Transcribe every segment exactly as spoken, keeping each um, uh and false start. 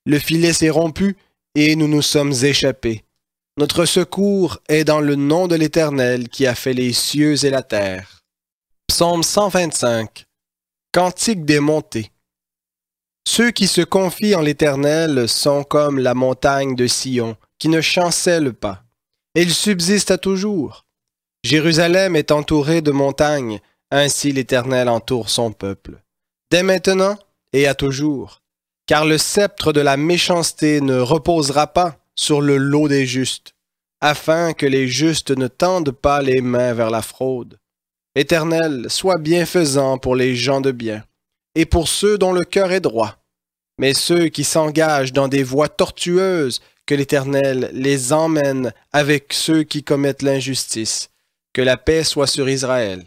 Le filet s'est rompu et nous nous sommes échappés. Notre secours est dans le nom de l'Éternel qui a fait les cieux et la terre. Psaume cent vingt-cinq. Cantique des montées. Ceux qui se confient en l'Éternel sont comme la montagne de Sion, qui ne chancelle pas. Elle subsiste à toujours. Jérusalem est entourée de montagnes, ainsi l'Éternel entoure son peuple. Dès maintenant et à toujours, car le sceptre de la méchanceté ne reposera pas sur le lot des justes, afin que les justes ne tendent pas les mains vers la fraude. Éternel, sois bienfaisant pour les gens de bien, et pour ceux dont le cœur est droit. Mais ceux qui s'engagent dans des voies tortueuses, que l'Éternel les emmène avec ceux qui commettent l'injustice. Que la paix soit sur Israël.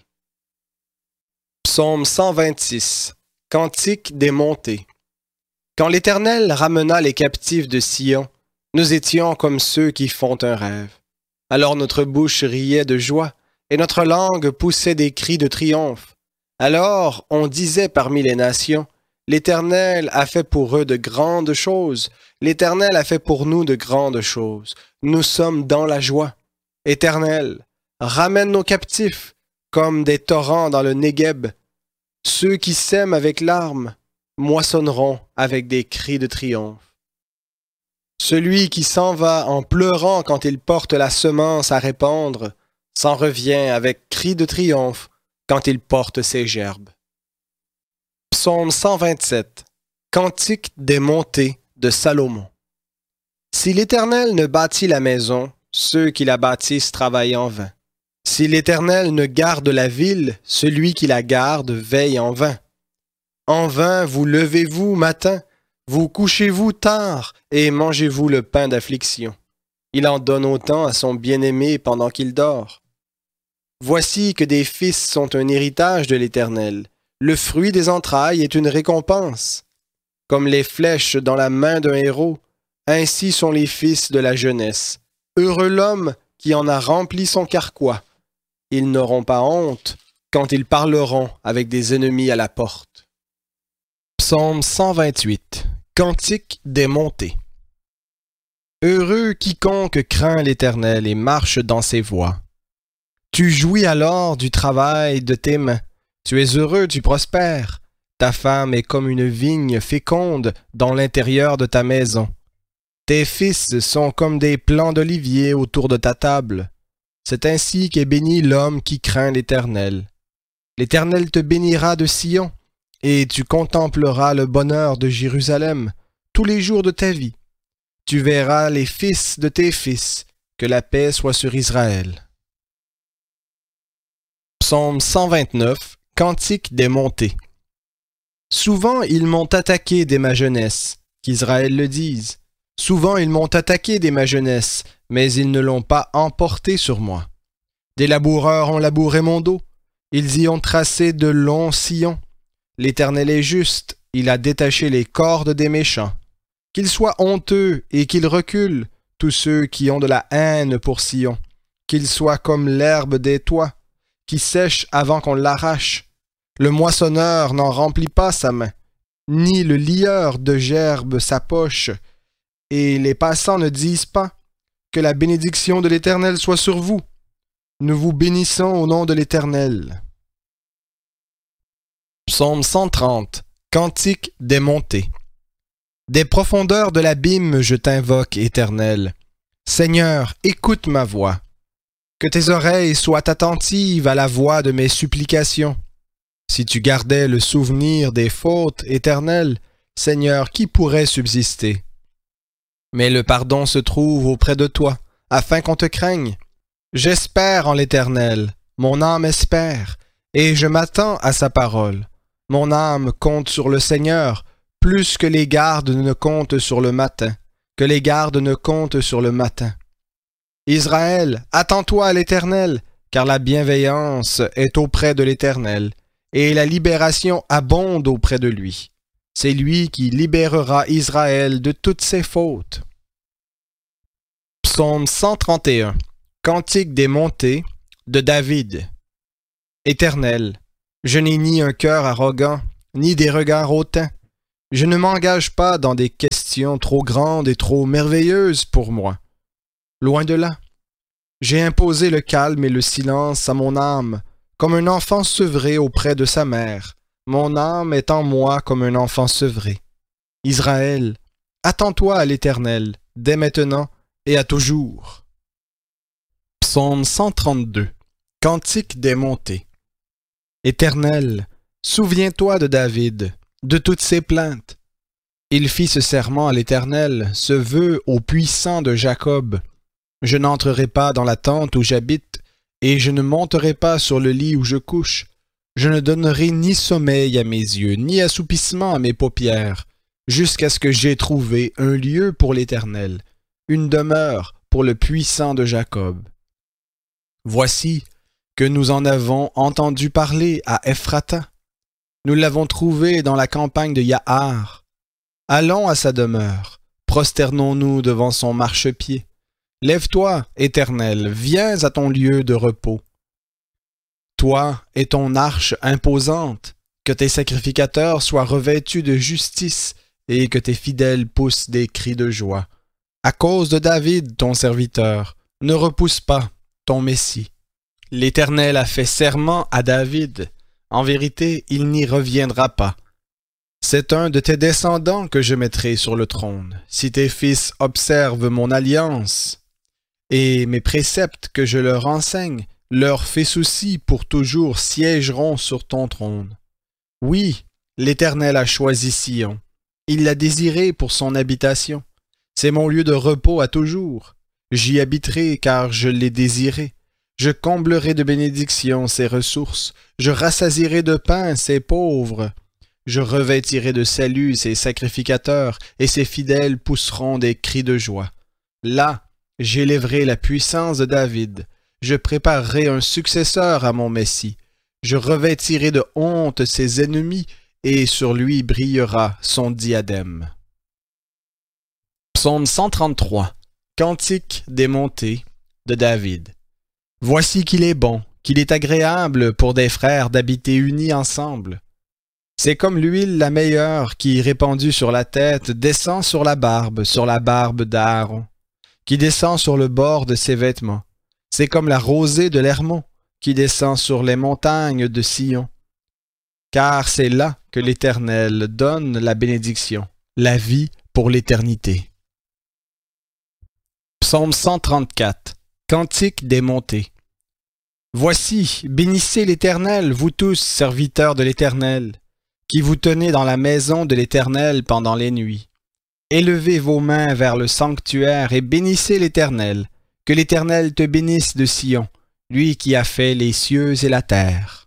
Psaume cent vingt-six. Cantique des montées. Quand l'Éternel ramena les captifs de Sion, nous étions comme ceux qui font un rêve. Alors notre bouche riait de joie, et notre langue poussait des cris de triomphe. Alors on disait parmi les nations, l'Éternel a fait pour eux de grandes choses. L'Éternel a fait pour nous de grandes choses. Nous sommes dans la joie. Éternel, ramène nos captifs comme des torrents dans le Négueb. Ceux qui sèment avec larmes moissonneront avec des cris de triomphe. Celui qui s'en va en pleurant quand il porte la semence à répandre s'en revient avec cris de triomphe quand il porte ses gerbes. Psaume cent vingt-sept. Cantique des montées de Salomon. Si l'Éternel ne bâtit la maison, ceux qui la bâtissent travaillent en vain. Si l'Éternel ne garde la ville, celui qui la garde veille en vain. En vain vous levez-vous matin, vous couchez-vous tard et mangez-vous le pain d'affliction. Il en donne autant à son bien-aimé pendant qu'il dort. Voici que des fils sont un héritage de l'Éternel. Le fruit des entrailles est une récompense. Comme les flèches dans la main d'un héros, ainsi sont les fils de la jeunesse. Heureux l'homme qui en a rempli son carquois. Ils n'auront pas honte quand ils parleront avec des ennemis à la porte. Psaume cent vingt-huit. Cantique des montées. Heureux quiconque craint l'Éternel et marche dans ses voies. Tu jouis alors du travail de tes mains. Tu es heureux, tu prospères. Ta femme est comme une vigne féconde dans l'intérieur de ta maison. Tes fils sont comme des plants d'olivier autour de ta table. C'est ainsi qu'est béni l'homme qui craint l'Éternel. L'Éternel te bénira de Sion, et tu contempleras le bonheur de Jérusalem tous les jours de ta vie. Tu verras les fils de tes fils, que la paix soit sur Israël. Psaume cent vingt-neuf. Cantique des montées. Souvent ils m'ont attaqué dès ma jeunesse, qu'Israël le dise. Souvent ils m'ont attaqué dès ma jeunesse, mais ils ne l'ont pas emporté sur moi. Des laboureurs ont labouré mon dos, ils y ont tracé de longs sillons. L'Éternel est juste, il a détaché les cordes des méchants. Qu'ils soient honteux et qu'ils reculent, tous ceux qui ont de la haine pour Sion. Qu'ils soient comme l'herbe des toits, qui sèche avant qu'on l'arrache. Le moissonneur n'en remplit pas sa main, ni le lieur de gerbes sa poche, et les passants ne disent pas « Que la bénédiction de l'Éternel soit sur vous ». Nous vous bénissons au nom de l'Éternel. Psaume cent trente. Cantique des montées. Des profondeurs de l'abîme je t'invoque, Éternel. Seigneur, écoute ma voix. Que tes oreilles soient attentives à la voix de mes supplications. Si tu gardais le souvenir des fautes éternelles, Seigneur, qui pourrait subsister? Mais le pardon se trouve auprès de toi, afin qu'on te craigne. J'espère en l'Éternel, mon âme espère, et je m'attends à sa parole. Mon âme compte sur le Seigneur, plus que les gardes ne comptent sur le matin, que les gardes ne comptent sur le matin. Israël, attends-toi à l'Éternel, car la bienveillance est auprès de l'Éternel, et la libération abonde auprès de lui. C'est lui qui libérera Israël de toutes ses fautes. Psaume cent trente et un. Cantique des montées de David. Éternel, je n'ai ni un cœur arrogant, ni des regards hautains. Je ne m'engage pas dans des questions trop grandes et trop merveilleuses pour moi. Loin de là. J'ai imposé le calme et le silence à mon âme, comme un enfant sevré auprès de sa mère. Mon âme est en moi comme un enfant sevré. Israël, attends-toi à l'Éternel, dès maintenant et à toujours. Psaume cent trente-deux. Cantique des montées. Éternel, souviens-toi de David, de toutes ses plaintes. Il fit ce serment à l'Éternel, ce vœu au puissant de Jacob. Je n'entrerai pas dans la tente où j'habite, et je ne monterai pas sur le lit où je couche. Je ne donnerai ni sommeil à mes yeux, ni assoupissement à mes paupières, jusqu'à ce que j'aie trouvé un lieu pour l'Éternel, une demeure pour le puissant de Jacob. Voici que nous en avons entendu parler à Ephrata. Nous l'avons trouvé dans la campagne de Yahar. Allons à sa demeure, prosternons-nous devant son marchepied. Lève-toi, Éternel, viens à ton lieu de repos. Toi et ton arche imposante, que tes sacrificateurs soient revêtus de justice et que tes fidèles poussent des cris de joie. À cause de David, ton serviteur, ne repousse pas ton Messie. L'Éternel a fait serment à David. En vérité, il n'y reviendra pas. C'est un de tes descendants que je mettrai sur le trône, si tes fils observent mon alliance. Et mes préceptes que je leur enseigne, leurs fils aussi pour toujours siégeront sur ton trône. Oui, l'Éternel a choisi Sion. Il l'a désiré pour son habitation. C'est mon lieu de repos à toujours. J'y habiterai car je l'ai désiré. Je comblerai de bénédictions ses ressources. Je rassasierai de pain ses pauvres. Je revêtirai de salut ses sacrificateurs, et ses fidèles pousseront des cris de joie. Là, j'élèverai la puissance de David. Je préparerai un successeur à mon Messie. Je revêtirai de honte ses ennemis, et sur lui brillera son diadème. Psaume cent trente-trois. Cantique des montées de David. Voici qu'il est bon, qu'il est agréable pour des frères d'habiter unis ensemble. C'est comme l'huile la meilleure qui, répandue sur la tête, descend sur la barbe, sur la barbe d'Aaron, qui descend sur le bord de ses vêtements. C'est comme la rosée de l'Hermon, qui descend sur les montagnes de Sion. Car c'est là que l'Éternel donne la bénédiction, la vie pour l'éternité. Psaume cent trente-quatre. Cantique des montées. Voici, bénissez l'Éternel, vous tous, serviteurs de l'Éternel, qui vous tenez dans la maison de l'Éternel pendant les nuits. Élevez vos mains vers le sanctuaire et bénissez l'Éternel. Que l'Éternel te bénisse de Sion, lui qui a fait les cieux et la terre.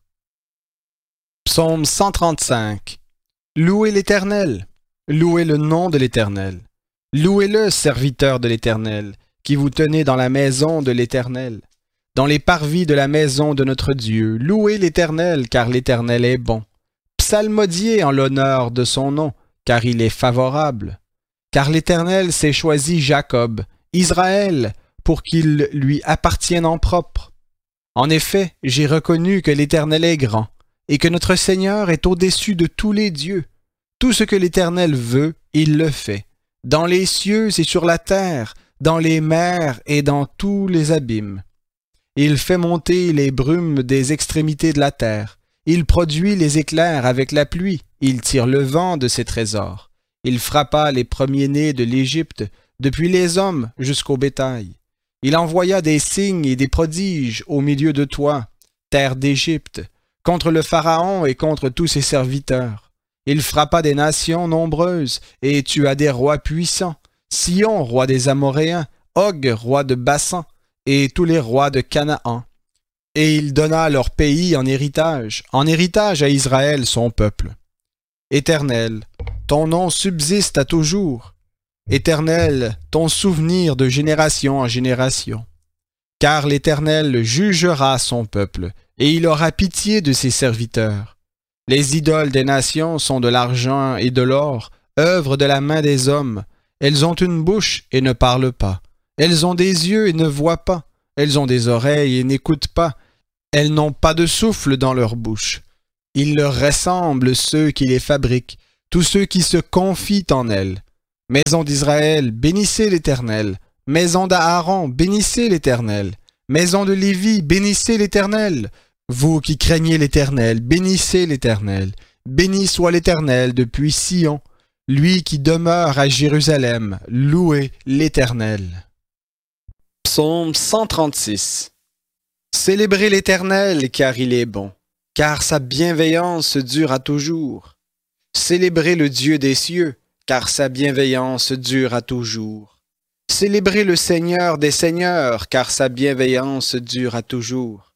Psaume cent trente-cinq. Louez l'Éternel, louez le nom de l'Éternel. Louez-le, serviteurs de l'Éternel, qui vous tenez dans la maison de l'Éternel, dans les parvis de la maison de notre Dieu. Louez l'Éternel, car l'Éternel est bon. Psalmodiez en l'honneur de son nom, car il est favorable. Car l'Éternel s'est choisi Jacob, Israël, pour qu'il lui appartienne en propre. En effet, j'ai reconnu que l'Éternel est grand, et que notre Seigneur est au-dessus de tous les dieux. Tout ce que l'Éternel veut, il le fait, dans les cieux et sur la terre, dans les mers et dans tous les abîmes. Il fait monter les brumes des extrémités de la terre. Il produit les éclairs avec la pluie. Il tire le vent de ses trésors. Il frappa les premiers-nés de l'Égypte, depuis les hommes jusqu'au bétail. Il envoya des signes et des prodiges au milieu de toi, terre d'Égypte, contre le Pharaon et contre tous ses serviteurs. Il frappa des nations nombreuses et tua des rois puissants, Sion, roi des Amoréens, Og, roi de Bassan, et tous les rois de Canaan. Et il donna leur pays en héritage, en héritage à Israël son peuple. Éternel, ton nom subsiste à toujours. Éternel, ton souvenir de génération en génération. Car l'Éternel jugera son peuple, et il aura pitié de ses serviteurs. Les idoles des nations sont de l'argent et de l'or, œuvre de la main des hommes. Elles ont une bouche et ne parlent pas. Elles ont des yeux et ne voient pas. Elles ont des oreilles et n'écoutent pas. Elles n'ont pas de souffle dans leur bouche. Ils leur ressemblent ceux qui les fabriquent. tous ceux qui se confient en elle. Maison d'Israël, bénissez l'Éternel. Maison d'Aaron, bénissez l'Éternel. Maison de Lévi, bénissez l'Éternel. Vous qui craignez l'Éternel, bénissez l'Éternel. Béni soit l'Éternel depuis Sion. Lui qui demeure à Jérusalem, louez l'Éternel. Psaume cent trente-six. Célébrez l'Éternel, car il est bon, car sa bienveillance dure à toujours. Célébrez le Dieu des cieux, car sa bienveillance dure à toujours. Célébrez le Seigneur des seigneurs, car sa bienveillance dure à toujours.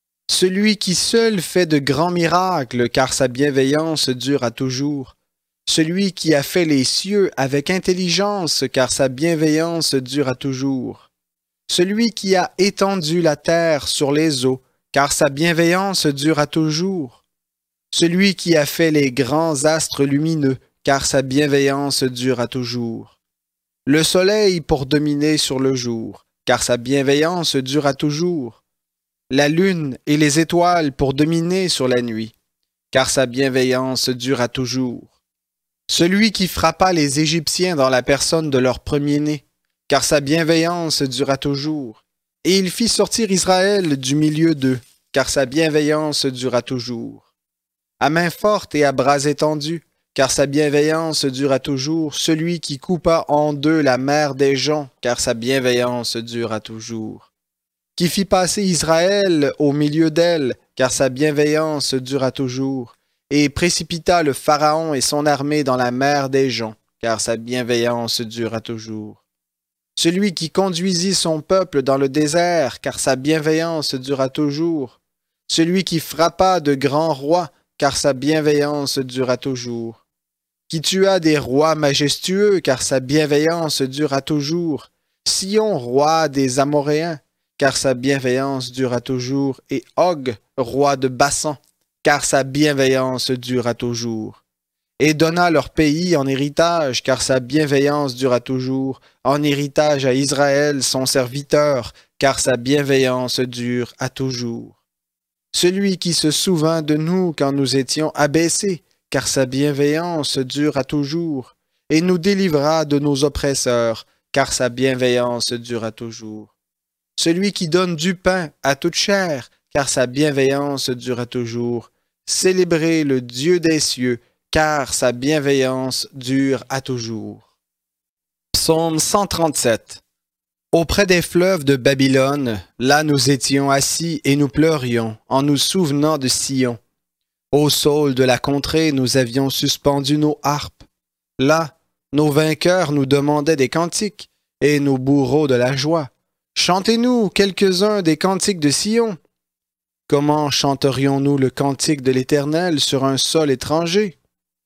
Celui qui seul fait de grands miracles, car sa bienveillance dure à toujours. Celui qui a fait les cieux avec intelligence, car sa bienveillance dure à toujours. Celui qui a étendu la terre sur les eaux, car sa bienveillance dure à toujours. Celui qui a fait les grands astres lumineux, car sa bienveillance dure à toujours. Le soleil pour dominer sur le jour, car sa bienveillance dure à toujours. La lune et les étoiles pour dominer sur la nuit, car sa bienveillance dure à toujours. Celui qui frappa les Égyptiens dans la personne de leur premier-né, car sa bienveillance dura toujours. Et il fit sortir Israël du milieu d'eux, car sa bienveillance dura toujours. À main forte et à bras étendus, car sa bienveillance dura toujours. Celui qui coupa en deux la mer des gens, car sa bienveillance dura toujours. Qui fit passer Israël au milieu d'elle, car sa bienveillance dura toujours. Et précipita le Pharaon et son armée dans la mer des gens, car sa bienveillance dura toujours. Celui qui conduisit son peuple dans le désert, car sa bienveillance dura toujours. Celui qui frappa de grands rois, car sa bienveillance dura toujours. Qui tua des rois majestueux, car sa bienveillance dura toujours. Sion, roi des Amoréens, car sa bienveillance dura toujours. Et Og, roi de Bassan, car sa bienveillance dura toujours. Et donna leur pays en héritage, car sa bienveillance dura toujours, en héritage à Israël son serviteur, car sa bienveillance dure à toujours. Celui qui se souvint de nous quand nous étions abaissés, car sa bienveillance dure à toujours, et nous délivra de nos oppresseurs, car sa bienveillance dure à toujours. Celui qui donne du pain à toute chair, car sa bienveillance dure à toujours. Célébrez le Dieu des cieux, car sa bienveillance dure à toujours. Psaume cent trente-sept. Auprès des fleuves de Babylone, là nous étions assis et nous pleurions, en nous souvenant de Sion. Au saule de la contrée, nous avions suspendu nos harpes. Là, nos vainqueurs nous demandaient des cantiques, et nos bourreaux de la joie. Chantez-nous quelques-uns des cantiques de Sion. Comment chanterions-nous le cantique de l'Éternel sur un sol étranger?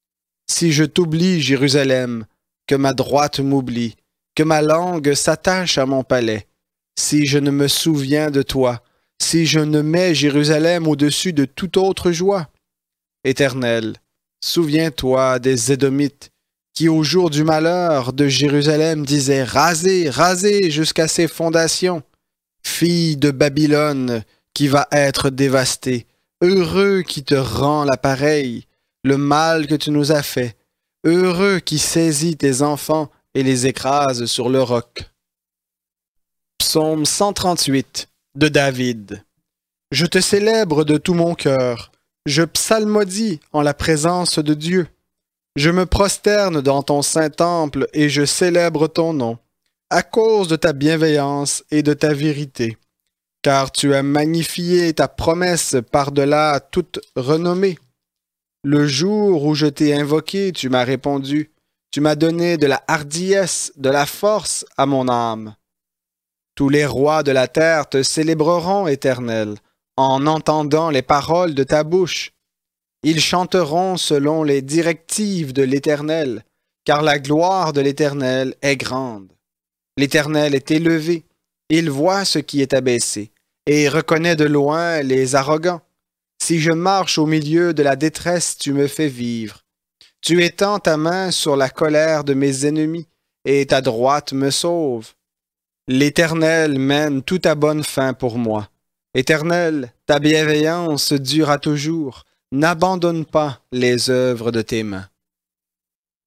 Si je t'oublie, Jérusalem, que ma droite m'oublie, que ma langue s'attache à mon palais, si je ne me souviens de toi, si je ne mets Jérusalem au-dessus de toute autre joie. Éternel, souviens-toi des Édomites, qui au jour du malheur de Jérusalem disaient « Rasez, rasez jusqu'à ses fondations, fille de Babylone, qui va être dévastée, heureux qui te rend l'appareil, le mal que tu nous as fait, heureux qui saisit tes enfants et les écrase sur le roc. » Psaume cent trente-huit de David. Je te célèbre de tout mon cœur, je psalmodie en la présence de Dieu. Je me prosterne dans ton saint temple et je célèbre ton nom, à cause de ta bienveillance et de ta vérité. Car tu as magnifié ta promesse par-delà toute renommée. Le jour où je t'ai invoqué, tu m'as répondu. Tu m'as donné de la hardiesse, de la force à mon âme. Tous les rois de la terre te célébreront, Éternel, en entendant les paroles de ta bouche. Ils chanteront selon les directives de l'Éternel, car la gloire de l'Éternel est grande. L'Éternel est élevé, il voit ce qui est abaissé, et reconnaît de loin les arrogants. Si je marche au milieu de la détresse, tu me fais vivre. Tu étends ta main sur la colère de mes ennemis, et ta droite me sauve. L'Éternel mène tout à bonne fin pour moi. Éternel, ta bienveillance dure à toujours. N'abandonne pas les œuvres de tes mains.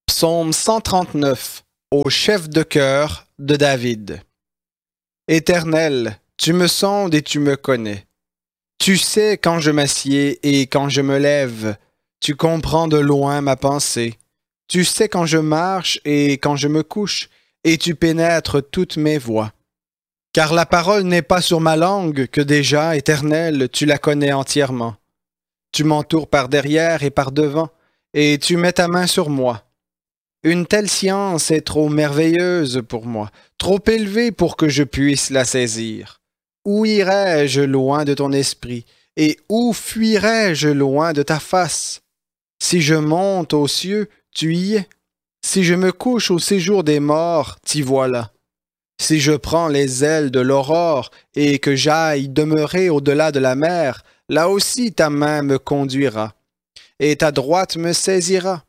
Psaume cent trente-neuf, au chef de chœur de David. Éternel, tu me sondes et tu me connais. Tu sais quand je m'assieds et quand je me lève. Tu comprends de loin ma pensée. Tu sais quand je marche et quand je me couche, et tu pénètres toutes mes voies. Car la parole n'est pas sur ma langue que déjà, Éternel, tu la connais entièrement. Tu m'entoures par derrière et par devant, et tu mets ta main sur moi. Une telle science est trop merveilleuse pour moi, trop élevée pour que je puisse la saisir. Où irais-je loin de ton esprit, et où fuirais-je loin de ta face? Si je monte aux cieux, tu y es. Si je me couche au séjour des morts, t'y voilà. Si je prends les ailes de l'aurore et que j'aille demeurer au-delà de la mer, là aussi ta main me conduira, et ta droite me saisira.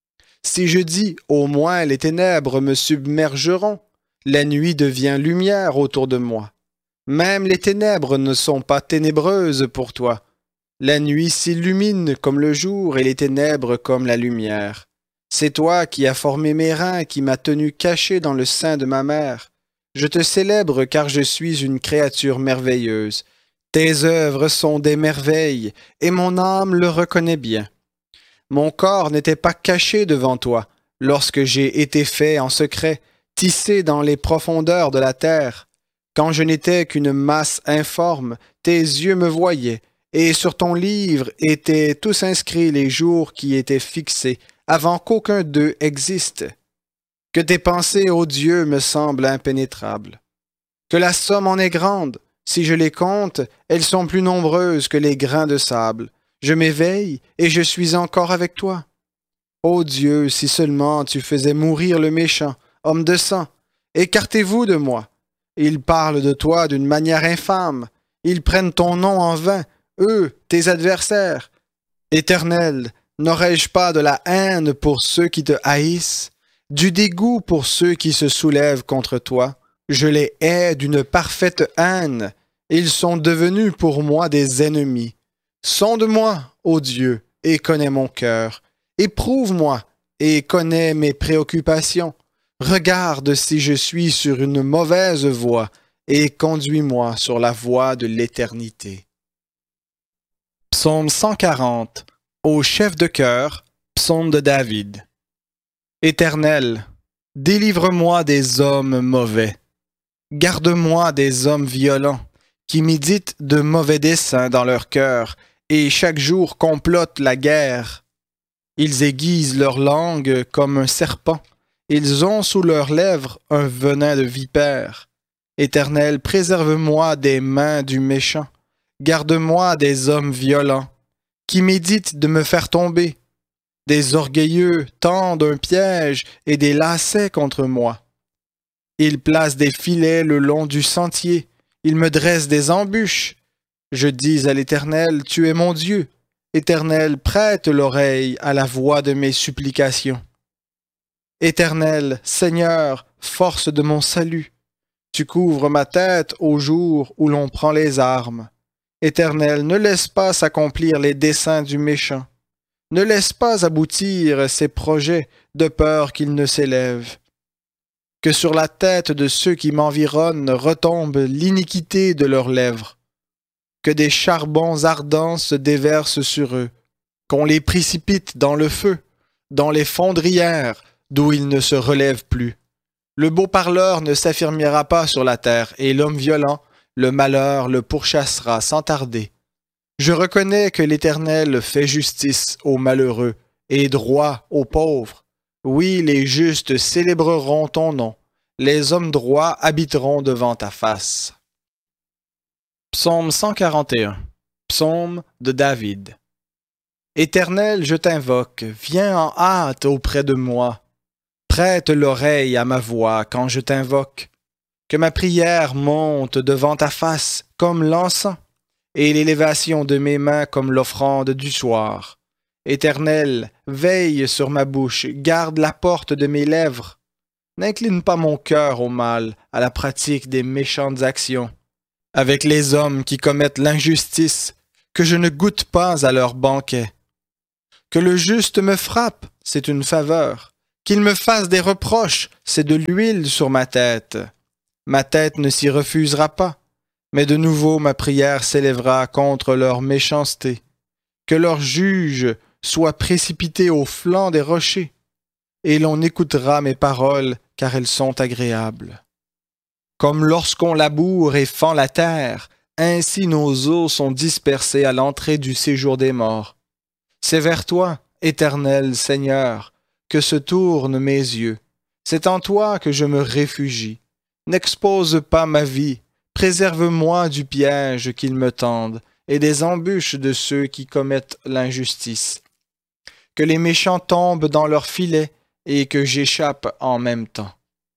Si je dis, au moins les ténèbres me submergeront, la nuit devient lumière autour de moi. Même les ténèbres ne sont pas ténébreuses pour toi. La nuit s'illumine comme le jour et les ténèbres comme la lumière. C'est toi qui as formé mes reins, qui m'as tenu caché dans le sein de ma mère. Je te célèbre car je suis une créature merveilleuse. Tes œuvres sont des merveilles, et mon âme le reconnaît bien. Mon corps n'était pas caché devant toi, lorsque j'ai été fait en secret, tissé dans les profondeurs de la terre. Quand je n'étais qu'une masse informe, tes yeux me voyaient, et sur ton livre étaient tous inscrits les jours qui étaient fixés, avant qu'aucun d'eux existe. Que tes pensées, ô Dieu, me semblent impénétrables. Que la somme en est grande. Si je les compte, elles sont plus nombreuses que les grains de sable. Je m'éveille et je suis encore avec toi. Ô Dieu, si seulement tu faisais mourir le méchant, homme de sang, écartez-vous de moi. Ils parlent de toi d'une manière infâme. Ils prennent ton nom en vain, eux, tes adversaires. Éternel, n'aurais-je pas de la haine pour ceux qui te haïssent, du dégoût pour ceux qui se soulèvent contre toi? Je les hais d'une parfaite haine. Ils sont devenus pour moi des ennemis. Sonde-moi, ô Dieu, et connais mon cœur. Éprouve-moi et connais mes préoccupations. Regarde si je suis sur une mauvaise voie et conduis-moi sur la voie de l'éternité. Psaume cent quarante, au chef de chœur, psaume de David. Éternel, délivre-moi des hommes mauvais. Garde-moi des hommes violents, qui méditent de mauvais desseins dans leur cœur, et chaque jour complotent la guerre. Ils aiguisent leur langue comme un serpent, ils ont sous leurs lèvres un venin de vipère. Éternel, préserve-moi des mains du méchant, garde-moi des hommes violents, qui méditent de me faire tomber. Des orgueilleux tendent un piège et des lacets contre moi. Ils placent des filets le long du sentier. Ils me dressent des embûches. Je dis à l'Éternel, tu es mon Dieu. Éternel, prête l'oreille à la voix de mes supplications. Éternel, Seigneur, force de mon salut. Tu couvres ma tête au jour où l'on prend les armes. Éternel, ne laisse pas s'accomplir les desseins du méchant. Ne laisse pas aboutir ses projets de peur qu'il ne s'élève. Que sur la tête de ceux qui m'environnent retombe l'iniquité de leurs lèvres. Que des charbons ardents se déversent sur eux, qu'on les précipite dans le feu, dans les fondrières, d'où ils ne se relèvent plus. Le beau parleur ne s'affirmera pas sur la terre, et l'homme violent, le malheur le pourchassera sans tarder. Je reconnais que l'Éternel fait justice aux malheureux et droit aux pauvres. Oui, les justes célébreront ton nom. Les hommes droits habiteront devant ta face. Psaume cent quarante et un. Psaume de David. Éternel, je t'invoque, viens en hâte auprès de moi. Prête l'oreille à ma voix quand je t'invoque. Que ma prière monte devant ta face comme l'encens, et l'élévation de mes mains comme l'offrande du soir. Éternel, veille sur ma bouche, garde la porte de mes lèvres. N'incline pas mon cœur au mal, à la pratique des méchantes actions. Avec les hommes qui commettent l'injustice, que je ne goûte pas à leur banquet. Que le juste me frappe, c'est une faveur. Qu'il me fasse des reproches, c'est de l'huile sur ma tête. Ma tête ne s'y refusera pas, mais de nouveau ma prière s'élèvera contre leur méchanceté. Que leur juge soit précipité au flanc des rochers, et l'on écoutera mes paroles, car elles sont agréables. Comme lorsqu'on laboure et fend la terre, ainsi nos os sont dispersés à l'entrée du séjour des morts. C'est vers toi, Éternel Seigneur, que se tournent mes yeux. C'est en toi que je me réfugie. N'expose pas ma vie, préserve-moi du piège qu'ils me tendent et des embûches de ceux qui commettent l'injustice. Que les méchants tombent dans leur filet et que j'échappe en même temps.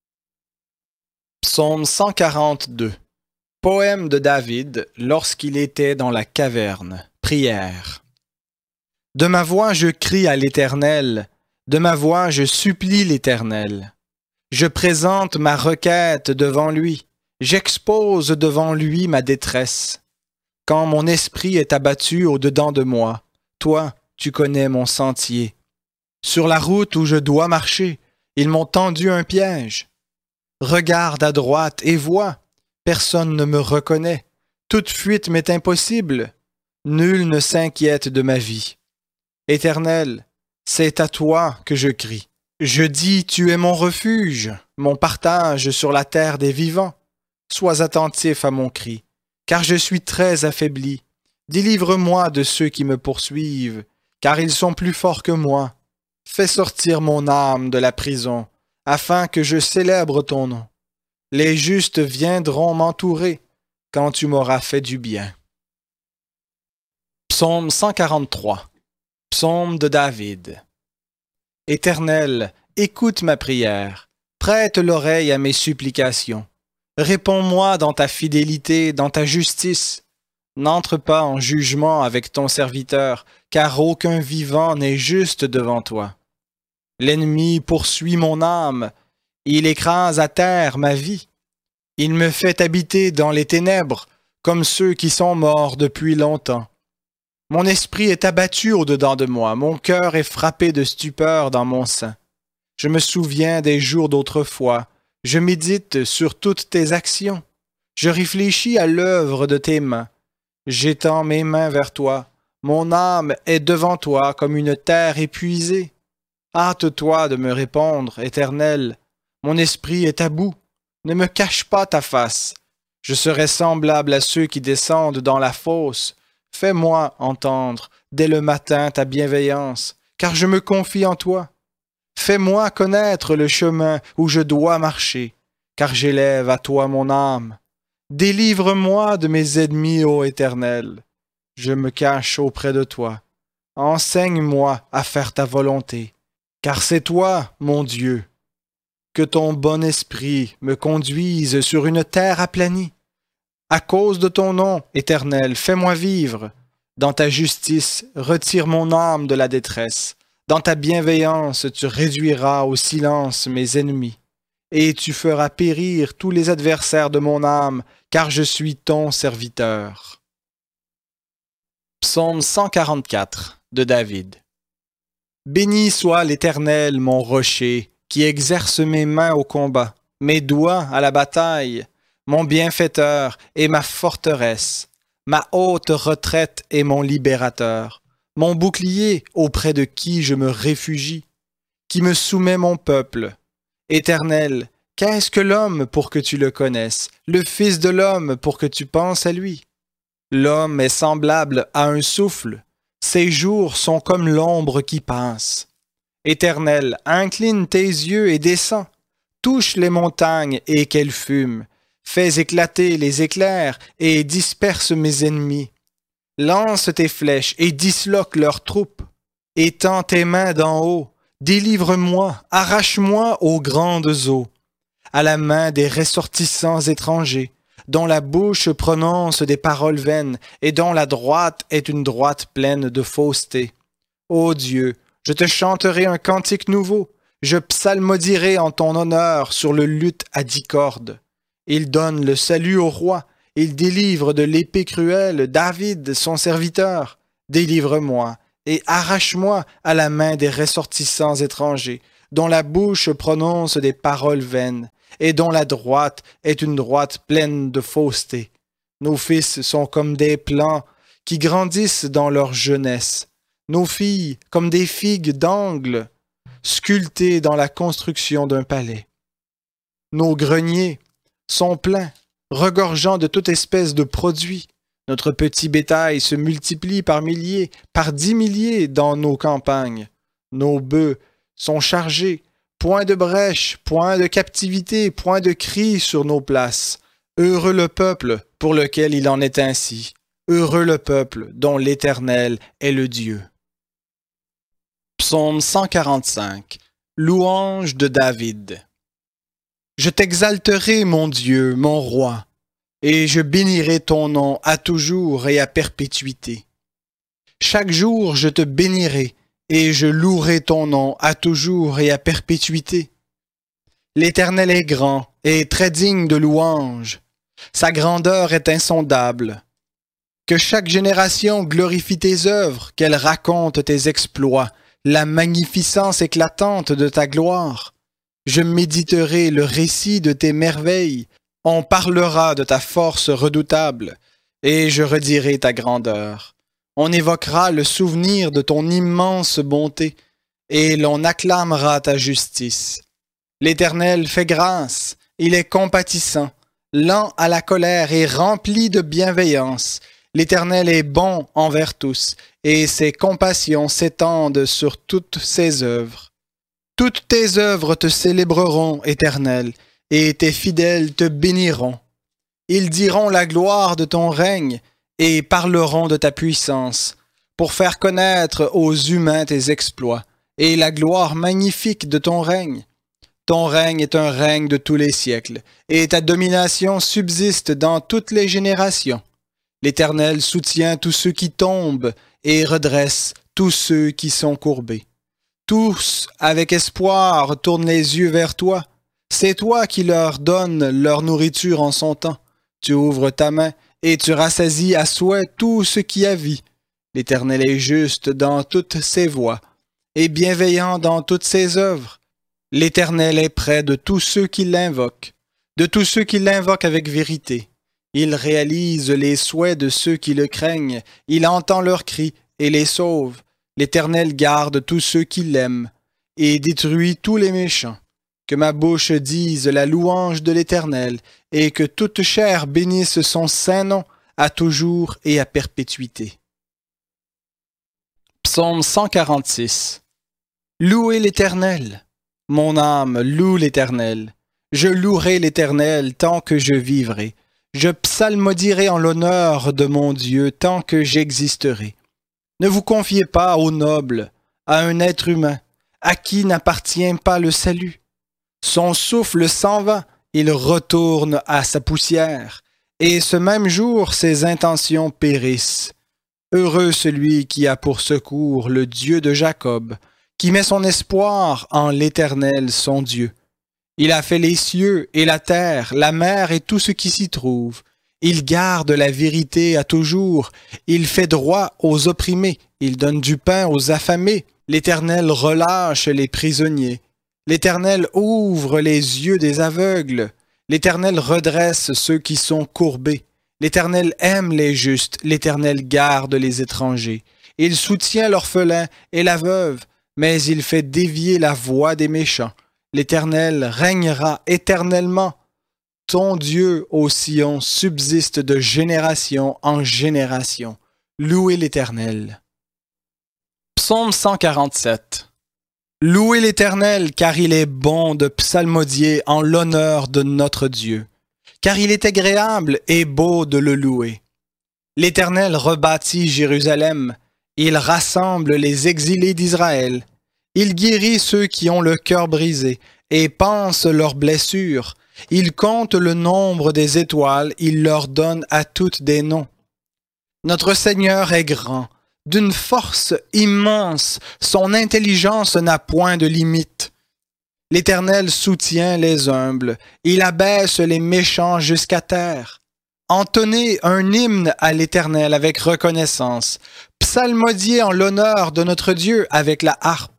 Psaume cent quarante-deux. Poème de David lorsqu'il était dans la caverne. Prière. De ma voix je crie à l'Éternel, de ma voix je supplie l'Éternel. Je présente ma requête devant lui, j'expose devant lui ma détresse. Quand mon esprit est abattu au-dedans de moi, toi, tu connais mon sentier. Sur la route où je dois marcher, ils m'ont tendu un piège. Regarde à droite et vois, personne ne me reconnaît. Toute fuite m'est impossible. Nul ne s'inquiète de ma vie. Éternel, c'est à toi que je crie. Je dis, tu es mon refuge, mon partage sur la terre des vivants. Sois attentif à mon cri, car je suis très affaibli. Délivre-moi de ceux qui me poursuivent, car ils sont plus forts que moi. Fais sortir mon âme de la prison, afin que je célèbre ton nom. Les justes viendront m'entourer quand tu m'auras fait du bien. Psaume cent quarante-trois. Psaume de David. Éternel, écoute ma prière, prête l'oreille à mes supplications. Réponds-moi dans ta fidélité, dans ta justice. N'entre pas en jugement avec ton serviteur, car aucun vivant n'est juste devant toi. L'ennemi poursuit mon âme, il écrase à terre ma vie. Il me fait habiter dans les ténèbres, comme ceux qui sont morts depuis longtemps. Mon esprit est abattu au-dedans de moi, mon cœur est frappé de stupeur dans mon sein. Je me souviens des jours d'autrefois, je médite sur toutes tes actions. Je réfléchis à l'œuvre de tes mains. J'étends mes mains vers toi, mon âme est devant toi comme une terre épuisée. Hâte-toi de me répondre, Éternel, mon esprit est à bout. Ne me cache pas ta face. Je serai semblable à ceux qui descendent dans la fosse. Fais-moi entendre dès le matin ta bienveillance, car je me confie en toi. Fais-moi connaître le chemin où je dois marcher, car j'élève à toi mon âme. Délivre-moi de mes ennemis, ô Éternel. Je me cache auprès de toi. Enseigne-moi à faire ta volonté, car c'est toi, mon Dieu. Que ton bon esprit me conduise sur une terre aplanie. À cause de ton nom, Éternel, fais-moi vivre. Dans ta justice, retire mon âme de la détresse. Dans ta bienveillance, tu réduiras au silence mes ennemis. Et tu feras périr tous les adversaires de mon âme, car je suis ton serviteur. Psaume cent quarante-quatre de David. Béni soit l'Éternel, mon rocher, qui exerce mes mains au combat, mes doigts à la bataille, mon bienfaiteur et ma forteresse, ma haute retraite et mon libérateur, mon bouclier auprès de qui je me réfugie, qui me soumet mon peuple. Éternel, qu'est-ce que l'homme pour que tu le connaisses, le Fils de l'homme pour que tu penses à lui? L'homme est semblable à un souffle, ses jours sont comme l'ombre qui passe. Éternel, incline tes yeux et descends, touche les montagnes et qu'elles fument. Fais éclater les éclairs et disperse mes ennemis. Lance tes flèches et disloque leurs troupes. Étends tes mains d'en haut. Délivre-moi, arrache-moi aux grandes eaux. À la main des ressortissants étrangers, dont la bouche prononce des paroles vaines et dont la droite est une droite pleine de fausseté. Ô Dieu, je te chanterai un cantique nouveau. Je psalmodierai en ton honneur sur le luth à dix cordes. Il donne le salut au roi, il délivre de l'épée cruelle David, son serviteur. Délivre-moi et arrache-moi à la main des ressortissants étrangers, dont la bouche prononce des paroles vaines, et dont la droite est une droite pleine de fausseté. Nos fils sont comme des plants qui grandissent dans leur jeunesse, nos filles comme des figues d'angle, sculptées dans la construction d'un palais. Nos greniers sont pleins, regorgeant de toute espèce de produits. Notre petit bétail se multiplie par milliers, par dix milliers dans nos campagnes. Nos bœufs sont chargés, point de brèche, point de captivité, point de cri sur nos places. Heureux le peuple pour lequel il en est ainsi. Heureux le peuple dont l'Éternel est le Dieu. Psaume cent quarante-cinq. Louange de David. Je t'exalterai, mon Dieu, mon roi, et je bénirai ton nom à toujours et à perpétuité. Chaque jour je te bénirai, et je louerai ton nom à toujours et à perpétuité. L'Éternel est grand et très digne de louange. Sa grandeur est insondable. Que chaque génération glorifie tes œuvres, qu'elle raconte tes exploits, la magnificence éclatante de ta gloire. Je méditerai le récit de tes merveilles. On parlera de ta force redoutable, et je redirai ta grandeur. On évoquera le souvenir de ton immense bonté, et l'on acclamera ta justice. L'Éternel fait grâce, il est compatissant, lent à la colère et rempli de bienveillance. L'Éternel est bon envers tous, et ses compassions s'étendent sur toutes ses œuvres. Toutes tes œuvres te célébreront, Éternel, et tes fidèles te béniront. Ils diront la gloire de ton règne et parleront de ta puissance, pour faire connaître aux humains tes exploits et la gloire magnifique de ton règne. Ton règne est un règne de tous les siècles, et ta domination subsiste dans toutes les générations. L'Éternel soutient tous ceux qui tombent et redresse tous ceux qui sont courbés. Tous, avec espoir, tournent les yeux vers toi. C'est toi qui leur donnes leur nourriture en son temps. Tu ouvres ta main et tu rassasies à souhait tout ce qui a vie. L'Éternel est juste dans toutes ses voies et bienveillant dans toutes ses œuvres. L'Éternel est près de tous ceux qui l'invoquent, de tous ceux qui l'invoquent avec vérité. Il réalise les souhaits de ceux qui le craignent. Il entend leurs cris et les sauve. L'Éternel garde tous ceux qui l'aiment et détruit tous les méchants. Que ma bouche dise la louange de l'Éternel et que toute chair bénisse son saint nom à toujours et à perpétuité. Psaume cent quarante-six. Louez l'Éternel. Mon âme loue l'Éternel. Je louerai l'Éternel tant que je vivrai. Je psalmodierai en l'honneur de mon Dieu tant que j'existerai. Ne vous confiez pas au noble, à un être humain, à qui n'appartient pas le salut. Son souffle s'en va, il retourne à sa poussière, et ce même jour ses intentions périssent. Heureux celui qui a pour secours le Dieu de Jacob, qui met son espoir en l'Éternel son Dieu. Il a fait les cieux et la terre, la mer et tout ce qui s'y trouve. Il garde la vérité à toujours. Il fait droit aux opprimés. Il donne du pain aux affamés. L'Éternel relâche les prisonniers. L'Éternel ouvre les yeux des aveugles. L'Éternel redresse ceux qui sont courbés. L'Éternel aime les justes. L'Éternel garde les étrangers. Il soutient l'orphelin et la veuve, mais il fait dévier la voie des méchants. L'Éternel régnera éternellement. Ton Dieu, ô Sion, subsiste de génération en génération. Louez l'Éternel. Psaume cent quarante-sept. Louez l'Éternel, car il est bon de psalmodier en l'honneur de notre Dieu, car il est agréable et beau de le louer. L'Éternel rebâtit Jérusalem, il rassemble les exilés d'Israël. Il guérit ceux qui ont le cœur brisé et panse leurs blessures. Il compte le nombre des étoiles, il leur donne à toutes des noms. Notre Seigneur est grand, d'une force immense, son intelligence n'a point de limite. L'Éternel soutient les humbles, il abaisse les méchants jusqu'à terre. Entonnez un hymne à l'Éternel avec reconnaissance, psalmodiez en l'honneur de notre Dieu avec la harpe.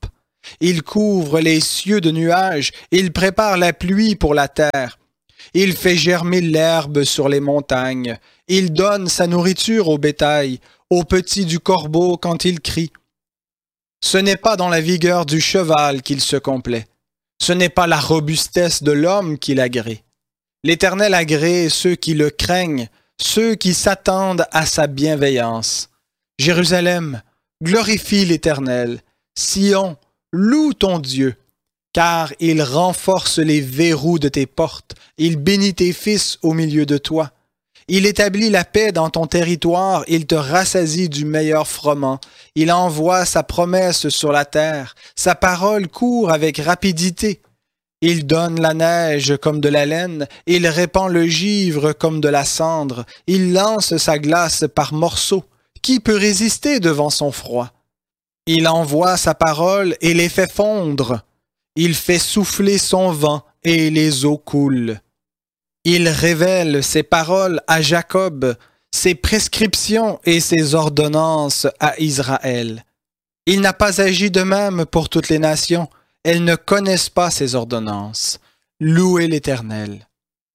Il couvre les cieux de nuages, il prépare la pluie pour la terre. Il fait germer l'herbe sur les montagnes. Il donne sa nourriture au bétail, aux petits du corbeau quand il crie. Ce n'est pas dans la vigueur du cheval qu'il se complaît. Ce n'est pas la robustesse de l'homme qu'il agrée. L'Éternel agrée ceux qui le craignent, ceux qui s'attendent à sa bienveillance. Jérusalem, glorifie l'Éternel. Sion, loue ton Dieu, car il renforce les verrous de tes portes. Il bénit tes fils au milieu de toi. Il établit la paix dans ton territoire, il te rassasie du meilleur froment. Il envoie sa promesse sur la terre, sa parole court avec rapidité. Il donne la neige comme de la laine, il répand le givre comme de la cendre, il lance sa glace par morceaux. Qui peut résister devant son froid? Il envoie sa parole et les fait fondre. Il fait souffler son vent et les eaux coulent. Il révèle ses paroles à Jacob, ses prescriptions et ses ordonnances à Israël. Il n'a pas agi de même pour toutes les nations. Elles ne connaissent pas ses ordonnances. Louez l'Éternel.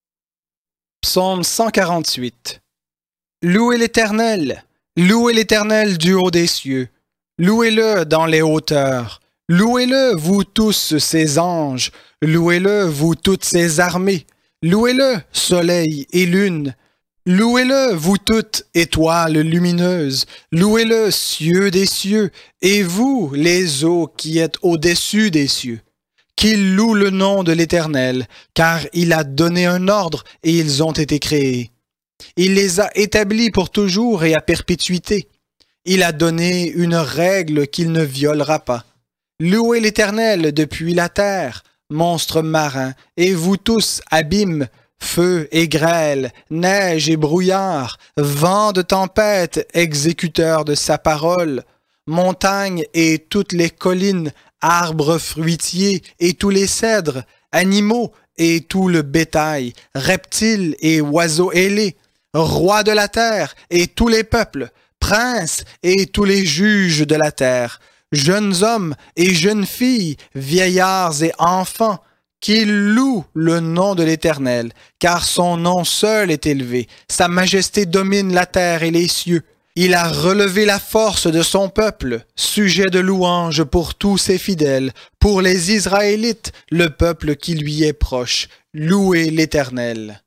Psaume cent quarante-huit. Louez l'Éternel, louez l'Éternel du haut des cieux. Louez-le dans les hauteurs. Louez-le, vous tous ses anges. Louez-le, vous toutes ses armées. Louez-le, soleil et lune. Louez-le, vous toutes étoiles lumineuses. Louez-le, cieux des cieux, et vous, les eaux qui êtes au-dessus des cieux. Qu'il loue le nom de l'Éternel, car il a donné un ordre et ils ont été créés. Il les a établis pour toujours et à perpétuité. Il a donné une règle qu'il ne violera pas. Louez l'Éternel depuis la terre, monstres marins, et vous tous, abîmes, feu et grêle, neige et brouillard, vent de tempête, exécuteur de sa parole, montagnes et toutes les collines, arbres fruitiers et tous les cèdres, animaux et tout le bétail, reptiles et oiseaux ailés, rois de la terre et tous les peuples, princes et tous les juges de la terre, jeunes hommes et jeunes filles, vieillards et enfants, qu'ils louent le nom de l'Éternel, car son nom seul est élevé. Sa majesté domine la terre et les cieux. Il a relevé la force de son peuple, sujet de louange pour tous ses fidèles, pour les Israélites, le peuple qui lui est proche. Louez l'Éternel.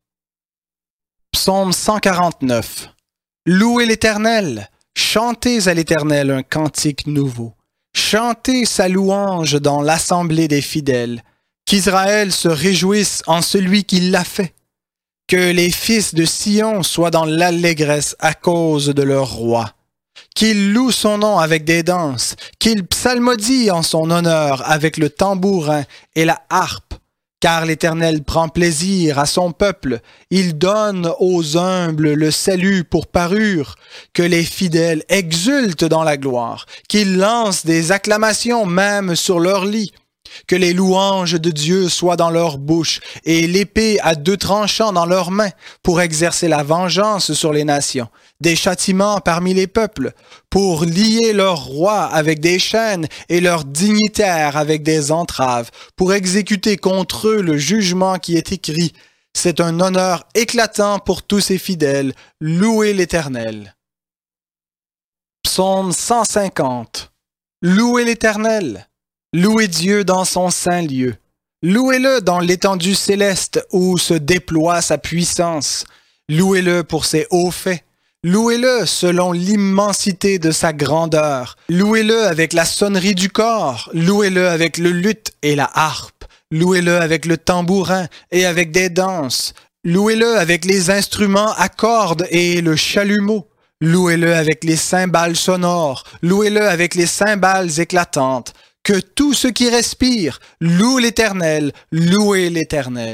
Psaume cent quarante-neuf. Louez l'Éternel, chantez à l'Éternel un cantique nouveau. Chantez sa louange dans l'assemblée des fidèles. Qu'Israël se réjouisse en celui qui l'a fait. Que les fils de Sion soient dans l'allégresse à cause de leur roi. Qu'ils louent son nom avec des danses, qu'ils psalmodient en son honneur avec le tambourin et la harpe. Car l'Éternel prend plaisir à son peuple, il donne aux humbles le salut pour parure, que les fidèles exultent dans la gloire, qu'ils lancent des acclamations même sur leur lit. Que les louanges de Dieu soient dans leur bouche et l'épée à deux tranchants dans leurs mains pour exercer la vengeance sur les nations, des châtiments parmi les peuples, pour lier leurs rois avec des chaînes et leurs dignitaires avec des entraves, pour exécuter contre eux le jugement qui est écrit. C'est un honneur éclatant pour tous ses fidèles. Louez l'Éternel. Psaume cent cinquante. Louez l'Éternel. Louez Dieu dans son saint lieu. Louez-le dans l'étendue céleste où se déploie sa puissance. Louez-le pour ses hauts faits. Louez-le selon l'immensité de sa grandeur. Louez-le avec la sonnerie du corps. Louez-le avec le luth et la harpe. Louez-le avec le tambourin et avec des danses. Louez-le avec les instruments à cordes et le chalumeau. Louez-le avec les cymbales sonores. Louez-le avec les cymbales éclatantes. Que tout ce qui respire loue l'Éternel, louez l'Éternel.